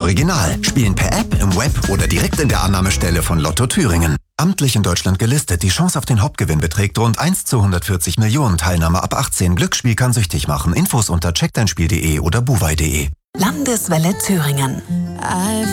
Original. Spielen per App, im Web oder direkt in der Annahmestelle von Lotto Thüringen. Amtlich in Deutschland gelistet. Die Chance auf den Hauptgewinn beträgt rund 1 zu 140 Millionen. Teilnahme ab 18. Glücksspiel kann süchtig machen. Infos unter checkdeinspiel.de oder buwei.de. Landeswelle Thüringen.